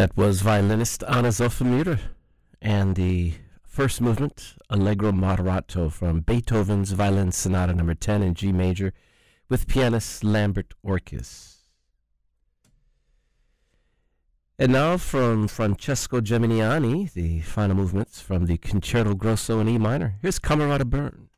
That was violinist Anna Zoffamüller and the first movement, Allegro Moderato, from Beethoven's Violin Sonata No. 10 in G major with pianist Lambert Orkis. And now from Francesco Geminiani, the final movements from the Concerto Grosso in E minor. Here's Camerata Bern.